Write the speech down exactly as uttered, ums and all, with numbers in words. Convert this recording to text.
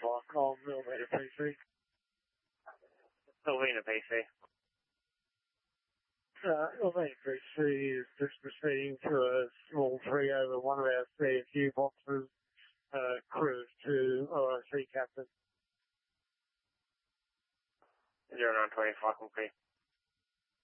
o'clock on Millimeter P C. Millimeter P C. Uh, Millimeter P C is just proceeding to a small three over one of our C F U boxes, uh, cruise to O I C Captain. zero nine twenty-five, complete.